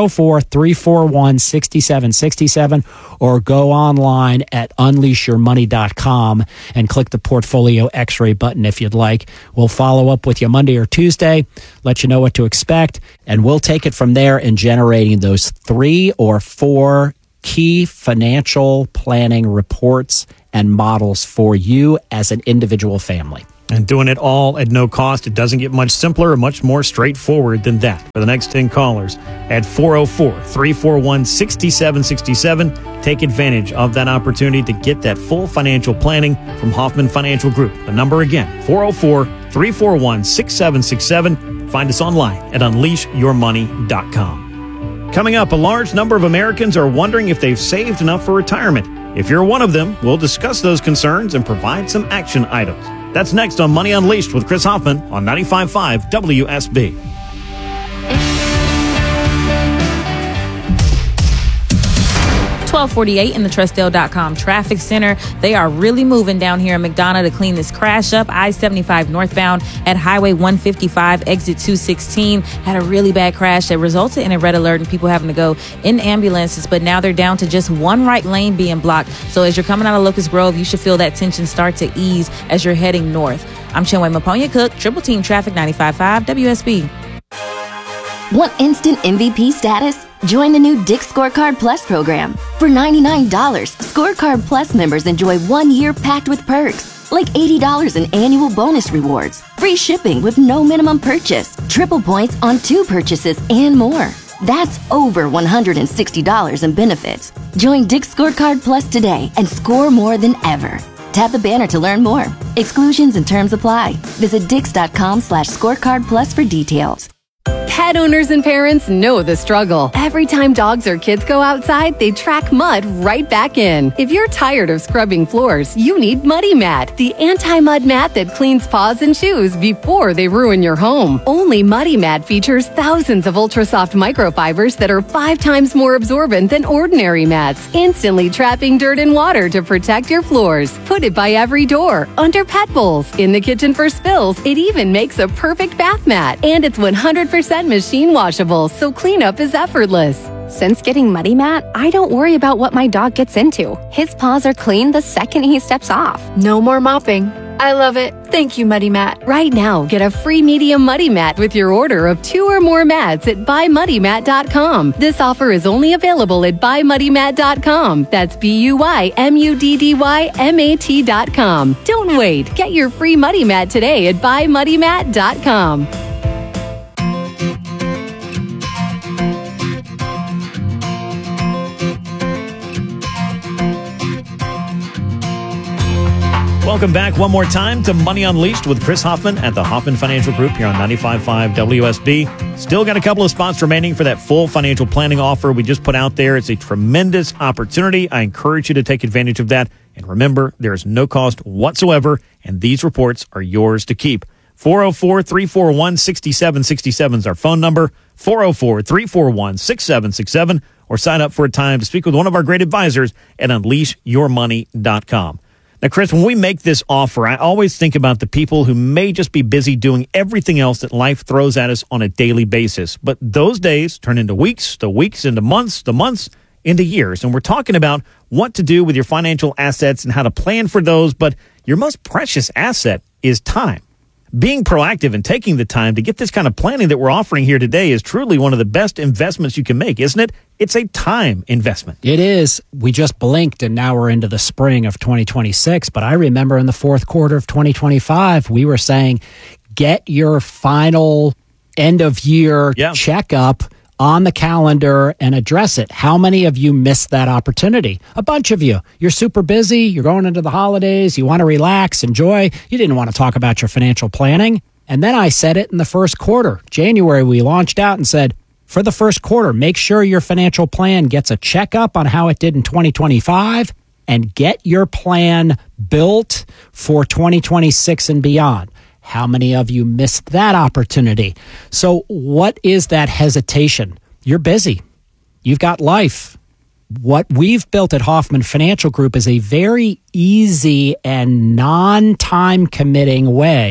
404-341-6767, or go online at unleashyourmoney.com and click the Portfolio X-ray button if you'd like. We'll follow up with you Monday or Tuesday, let you know what to expect, and we'll take it from there in generating those 3 or 4 key financial planning reports and models for you as an individual family. And doing it all at no cost. It doesn't get much simpler or much more straightforward than that. For the next 10 callers at 404-341-6767, take advantage of that opportunity to get that full financial planning from Hoffman Financial Group. The number again, 404-341-6767. Find us online at unleashyourmoney.com. Coming up, a large number of Americans are wondering if they've saved enough for retirement. If you're one of them, we'll discuss those concerns and provide some action items. That's next on Money Unleashed with Chris Hoffman on 95.5 WSB. 1248 in the Trustdale.com traffic center. They are really moving down here in McDonough to clean this crash up. I-75 northbound at Highway 155, exit 216, had a really bad crash that resulted in a red alert and people having to go in ambulances, but now they're down to just one right lane being blocked. So as you're coming out of Locust Grove, you should feel that tension start to ease as you're heading north. I'm Chinwe Maponya Cook, Triple Team Traffic 95.5 WSB. Want instant MVP status? Join the new Dick's Scorecard Plus program. For $99, Scorecard Plus members enjoy 1 year packed with perks, like $80 in annual bonus rewards, free shipping with no minimum purchase, triple points on 2 purchases, and more. That's over $160 in benefits. Join Dick's Scorecard Plus today and score more than ever. Tap the banner to learn more. Exclusions and terms apply. Visit Dix.com/scorecard plus for details. Pet owners and parents know the struggle. Every time dogs or kids go outside, they track mud right back in. If you're tired of scrubbing floors, you need Muddy Mat, the anti-mud mat that cleans paws and shoes before they ruin your home. Only Muddy Mat features thousands of ultra-soft microfibers that are 5 times more absorbent than ordinary mats, instantly trapping dirt and water to protect your floors. Put it by every door, under pet bowls, in the kitchen for spills. It even makes a perfect bath mat, and it's 100% machine washable, so cleanup is effortless. Since getting Muddy Mat, I don't worry about what my dog gets into. His paws are clean the second he steps off. No more mopping. I love it. Thank you, Muddy Mat. Right now, get a free medium Muddy Mat with your order of 2 or more mats at buymuddymat.com. This offer is only available at buymuddymat.com. That's BUYMUDDYMAT.com. Don't wait. Get your free Muddy Mat today at buymuddymat.com. Welcome back one more time to Money Unleashed with Chris Hoffman at the Hoffman Financial Group here on 95.5 WSB. Still got a couple of spots remaining for that full financial planning offer we just put out there. It's a tremendous opportunity. I encourage you to take advantage of that. And remember, there is no cost whatsoever, and these reports are yours to keep. 404-341-6767 is our phone number, 404-341-6767, or sign up for a time to speak with one of our great advisors at unleashyourmoney.com. Now, Chris, when we make this offer, I always think about the people who may just be busy doing everything else that life throws at us on a daily basis. But those days turn into weeks, the weeks into months, the months into years. And we're talking about what to do with your financial assets and how to plan for those. But your most precious asset is time. Being proactive and taking the time to get this kind of planning that we're offering here today is truly one of the best investments you can make, isn't it? It's a time investment. It is. We just blinked and now we're into the spring of 2026. But I remember in the fourth quarter of 2025, we were saying, get your final end of year checkup on the calendar and address it. How many of you missed that opportunity? A bunch of you. You're super busy. You're going into the holidays. You want to relax, enjoy. You didn't want to talk about your financial planning. And then I said it in the first quarter. January, we launched out and said, for the first quarter, make sure your financial plan gets a checkup on how it did in 2025 and get your plan built for 2026 and beyond. How many of you missed that opportunity? So what is that hesitation? You're busy. You've got life. What we've built at Hoffman Financial Group is a very easy and non-time committing way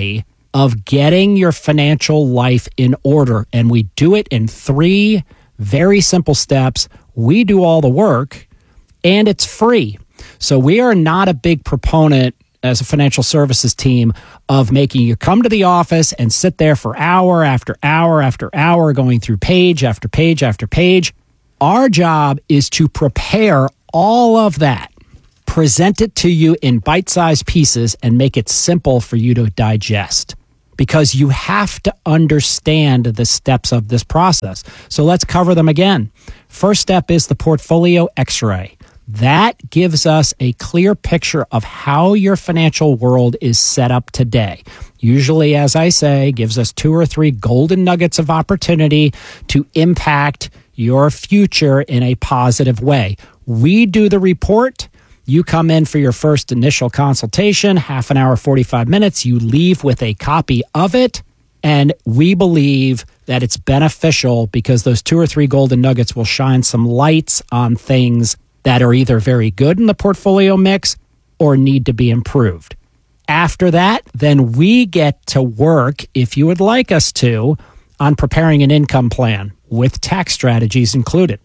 of getting your financial life in order. And we do it in 3 very simple steps. We do all the work, and it's free. So we are not a big proponent as a financial services team of making you come to the office and sit there for hour after hour after hour going through page after page after page. Our job is to prepare all of that, present it to you in bite-sized pieces, and make it simple for you to digest, because you have to understand the steps of this process. So let's cover them again. First step is the portfolio X-ray. That gives us a clear picture of how your financial world is set up today. Usually, as I say, gives us 2 or 3 golden nuggets of opportunity to impact your future in a positive way. We do the report. You come in for your first initial consultation, half an hour, 45 minutes. You leave with a copy of it. And we believe that it's beneficial because those 2 or 3 golden nuggets will shine some lights on things that are either very good in the portfolio mix or need to be improved. After that, then we get to work, if you would like us to, on preparing an income plan with tax strategies included.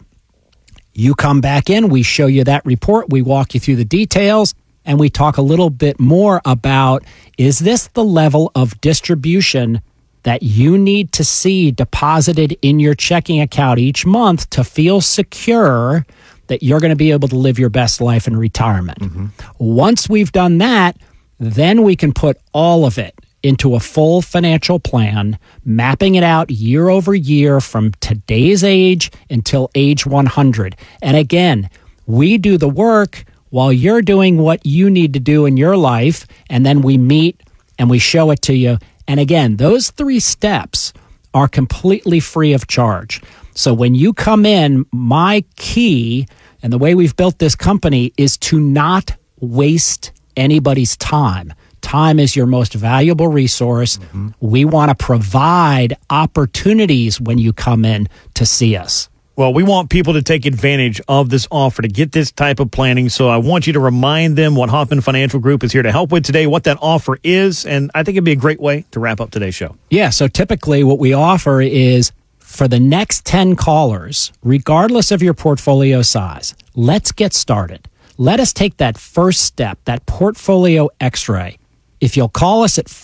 You come back in, we show you that report, we walk you through the details, and we talk a little bit more about, is this the level of distribution that you need to see deposited in your checking account each month to feel secure that you're going to be able to live your best life in retirement. Once we've done that, then we can put all of it into a full financial plan, mapping it out year over year from today's age until age 100. And again, we do the work while you're doing what you need to do in your life, and then we meet and we show it to you. And again, those 3 steps are completely free of charge. So when you come in, my key and the way we've built this company is to not waste anybody's time. Time is your most valuable resource. We want to provide opportunities when you come in to see us. Well, we want people to take advantage of this offer to get this type of planning. So I want you to remind them what Hoffman Financial Group is here to help with today, what that offer is. And I think it'd be a great way to wrap up today's show. Yeah. So typically what we offer is for the next 10 callers, regardless of your portfolio size, let's get started. Let us take that first step, that portfolio X-ray. If you'll call us at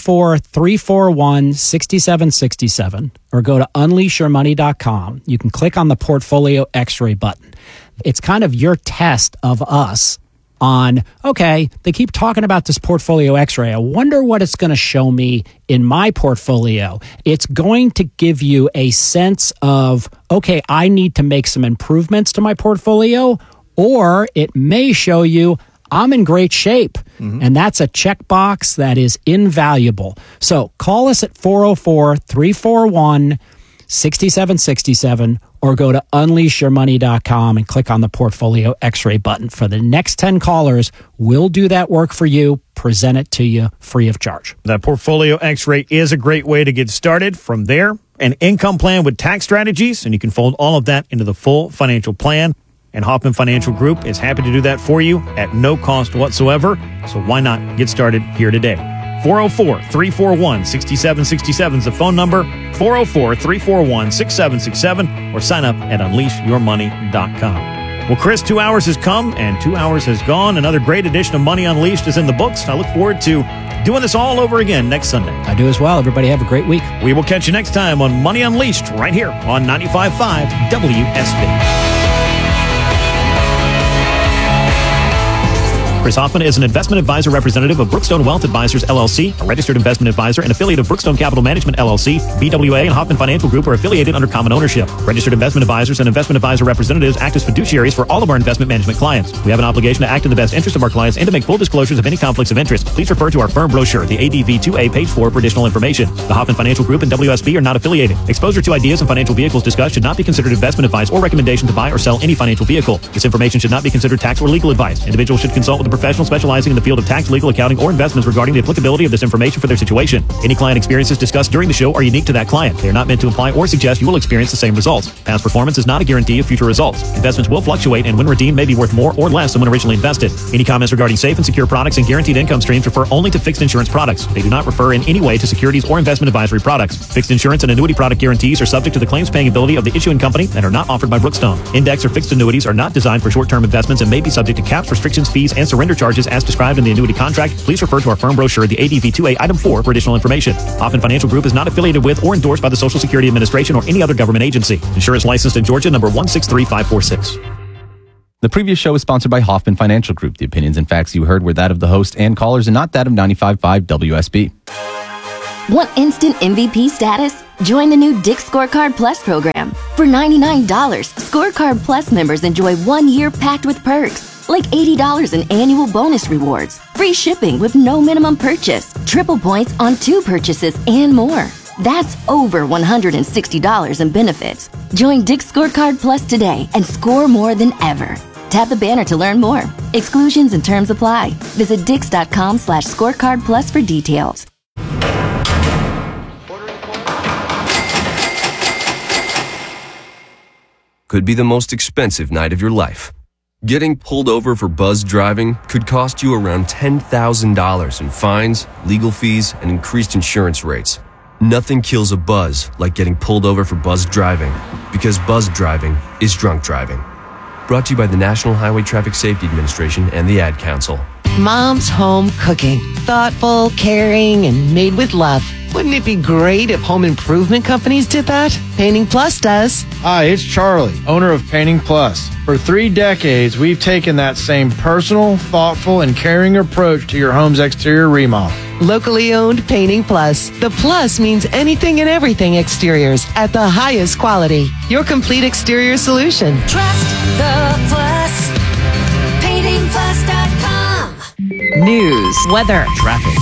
404-341-6767 or go to unleashyourmoney.com, you can click on the portfolio X-ray button. It's kind of your test of us on, okay, they keep talking about this portfolio X-ray. I wonder what it's going to show me in my portfolio. It's going to give you a sense of, okay, I need to make some improvements to my portfolio, or it may show you I'm in great shape. And that's a checkbox that is invaluable. So call us at 404-341-6767 or go to unleashyourmoney.com and click on the portfolio X-ray button. For the next 10 callers, we'll do that work for you, present it to you free of charge. That portfolio X-ray is a great way to get started. From there, an income plan with tax strategies, and you can fold all of that into the full financial plan. And Hoffman Financial Group is happy to do that for you at no cost whatsoever. So why not get started here today? 404-341-6767 is the phone number, 404-341-6767, or sign up at unleashyourmoney.com. Well, Chris, 2 hours has come and 2 hours has gone. Another great edition of Money Unleashed is in the books. I look forward to doing this all over again next Sunday. I do as well. Everybody have a great week. We will catch you next time on Money Unleashed right here on 95.5 WSB. Chris Hoffman is an investment advisor representative of Brookstone Wealth Advisors, LLC, a registered investment advisor and affiliate of Brookstone Capital Management, LLC. BWA and Hoffman Financial Group are affiliated under common ownership. Registered investment advisors and investment advisor representatives act as fiduciaries for all of our investment management clients. We have an obligation to act in the best interest of our clients and to make full disclosures of any conflicts of interest. Please refer to our firm brochure, the ADV2A, page 4, for additional information. The Hoffman Financial Group and WSB are not affiliated. Exposure to ideas and financial vehicles discussed should not be considered investment advice or recommendation to buy or sell any financial vehicle. This information should not be considered tax or legal advice. Individuals should consult with the professional specializing in the field of tax, legal, accounting, or investments regarding the applicability of this information for their situation. Any client experiences discussed during the show are unique to that client. They are not meant to imply or suggest you will experience the same results. Past performance is not a guarantee of future results. Investments will fluctuate and when redeemed may be worth more or less than when originally invested. Any comments regarding safe and secure products and guaranteed income streams refer only to fixed insurance products. They do not refer in any way to securities or investment advisory products. Fixed insurance and annuity product guarantees are subject to the claims paying ability of the issuing company and are not offered by Brookstone. Index or fixed annuities are not designed for short-term investments and may be subject to caps, restrictions, fees, and surrender charges as described in the annuity contract. Please refer to our firm brochure, the ADV2A Item 4, for additional information. Hoffman Financial Group is not affiliated with or endorsed by the Social Security Administration or any other government agency. Insurance licensed in Georgia, number 163546. The previous show was sponsored by Hoffman Financial Group. The opinions and facts you heard were that of the host and callers and not that of 95.5 WSB. Want instant MVP status? Join the new Dick Scorecard Plus program. For $99, Scorecard Plus members enjoy 1 year packed with perks, like $80 in annual bonus rewards, free shipping with no minimum purchase, triple points on 2 purchases, and more. That's over $160 in benefits. Join Dick Scorecard Plus today and score more than ever. Tap the banner to learn more. Exclusions and terms apply. Visit dix.com/scorecard plus for details. Could be the most expensive night of your life. Getting pulled over for buzz driving could cost you around $10,000 in fines, legal fees, and increased insurance rates. Nothing kills a buzz like getting pulled over for buzz driving, because buzz driving is drunk driving. Brought to you by the National Highway Traffic Safety Administration and the Ad Council. Mom's home cooking. Thoughtful, caring, and made with love. Wouldn't it be great if home improvement companies did that? Painting Plus does. Hi, it's Charlie, owner of Painting Plus. For 3 decades, we've taken that same personal, thoughtful, and caring approach to your home's exterior remodel. Locally owned Painting Plus. The plus means anything and everything exteriors at the highest quality. Your complete exterior solution. Trust the Plus. PaintingPlus.com. News, weather, traffic.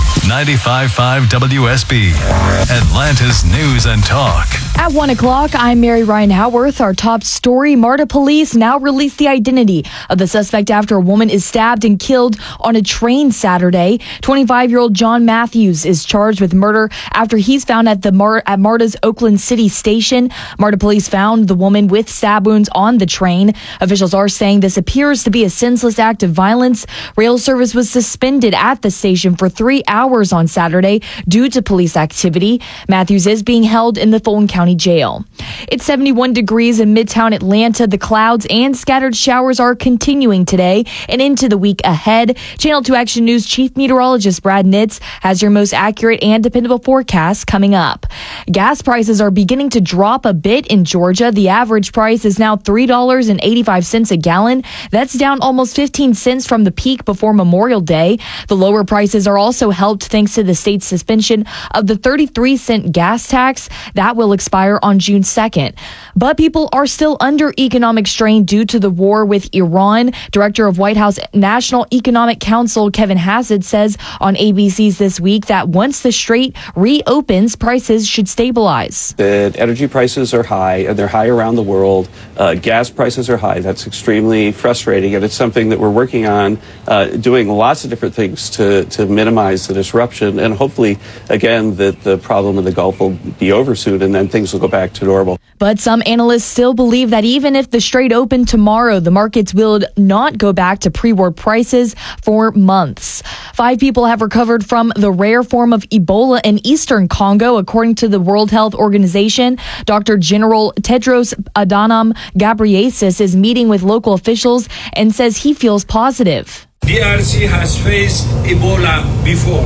95.5 WSB, Atlanta's News and Talk. At 1 o'clock, I'm Mary Ryan Howarth. Our top story, MARTA police now release the identity of the suspect after a woman is stabbed and killed on a train Saturday. 25-year-old John Matthews is charged with murder after he's found at MARTA's Oakland City station. MARTA police found the woman with stab wounds on the train. Officials are saying this appears to be a senseless act of violence. Rail service was suspended at the station for 3 hours on Saturday due to police activity. Matthews is being held in the Fulton County Jail. It's 71 degrees in Midtown Atlanta. The clouds and scattered showers are continuing today and into the week ahead. Channel 2 Action News Chief Meteorologist Brad Nitz has your most accurate and dependable forecast coming up. Gas prices are beginning to drop a bit in Georgia. The average price is now $3.85 a gallon. That's down almost 15 cents from the peak before Memorial Day. The lower prices are also helped thanks to the state's suspension of the 33-cent gas tax. That will expire on June 2nd. But people are still under economic strain due to the war with Iran. Director of White House National Economic Council Kevin Hassett says on ABC's This Week that once the strait reopens, prices should stabilize. The energy prices are high, and they're high around the world. Gas prices are high. That's extremely frustrating, and it's something that we're working on, doing lots of different things to minimize the disruption, and hopefully, again, that the problem in the Gulf will be over soon, and then things will go back to normal. But some analysts still believe that even if the strait opened tomorrow, the markets will not go back to pre-war prices for months. 5 people have recovered from the rare form of Ebola in eastern Congo, according to the World Health Organization. Dr. General Tedros Adhanom Ghebreyesus is meeting with local officials and says he feels positive. DRC has faced Ebola before,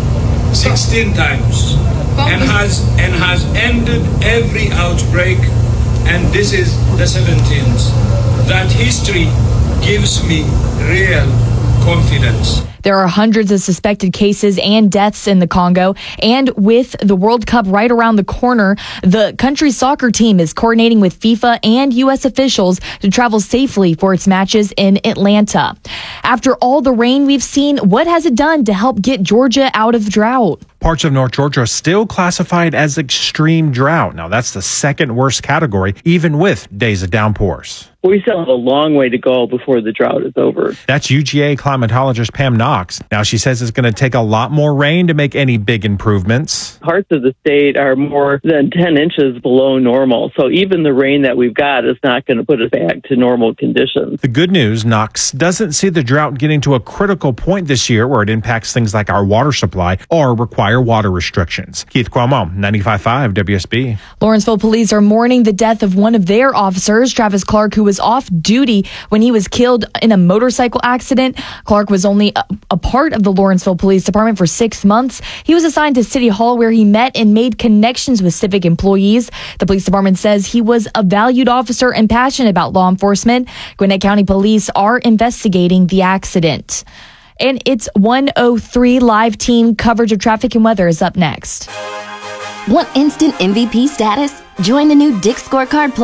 16 times, and has ended every outbreak, and this is the 17th. That history gives me real confidence. There are hundreds of suspected cases and deaths in the Congo. And with the World Cup right around the corner, the country's soccer team is coordinating with FIFA and U.S. officials to travel safely for its matches in Atlanta. After all the rain we've seen, what has it done to help get Georgia out of drought? Parts of North Georgia are still classified as extreme drought. Now, that's the second worst category, even with days of downpours. We still have a long way to go before the drought is over. That's UGA climatologist Pam Knox. Now, she says it's going to take a lot more rain to make any big improvements. Parts of the state are more than 10 inches below normal. So even the rain that we've got is not going to put us back to normal conditions. The good news, Knox doesn't see the drought getting to a critical point this year where it impacts things like our water supply or require water restrictions. Keith Cuomo, 95.5 WSB. Lawrenceville police are mourning the death of one of their officers, Travis Clark, who was off duty when he was killed in a motorcycle accident. Clark was only a part of the Lawrenceville Police Department for 6 months. He was assigned to City Hall where he met and made connections with civic employees. The police department says he was a valued officer and passionate about law enforcement. Gwinnett County Police are investigating the accident. And it's 1:03. Live team coverage of traffic and weather is up next. Want instant MVP status? Join the new Dick's Scorecard Plus